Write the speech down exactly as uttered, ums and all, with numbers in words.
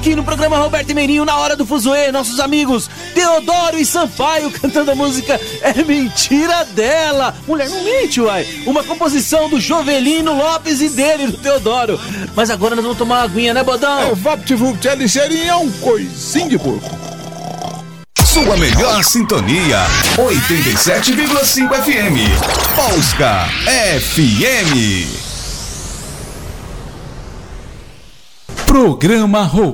Aqui no programa Roberto e Meirinho, na hora do fuzuê, nossos amigos Teodoro e Sampaio cantando a música É Mentira Dela. Mulher não mente, uai. Uma composição do Jovelino Lopes e dele, do Teodoro. Mas agora nós vamos tomar uma aguinha, né, Bodão? É o VaptVupt, é ligeirinho, é um coisinho de porco. Sua melhor sintonia, oitenta e sete vírgula cinco F M. Polska F M. Programa Roberto.